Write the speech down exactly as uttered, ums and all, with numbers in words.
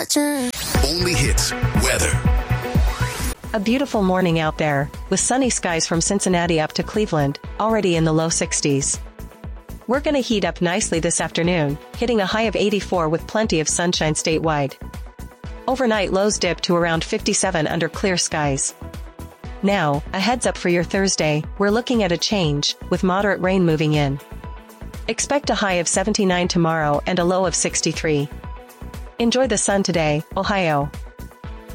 Only hits weather. A beautiful morning out there, with sunny skies from Cincinnati up to Cleveland, already in the low sixties. We're gonna heat up nicely this afternoon, hitting a high of eighty-four with plenty of sunshine statewide. Overnight lows dip to around fifty-seven under clear skies. Now, a heads up for your Thursday, we're looking at a change, with moderate rain moving in. Expect a high of seventy-nine tomorrow and a low of sixty-three. Enjoy the sun today, Ohio.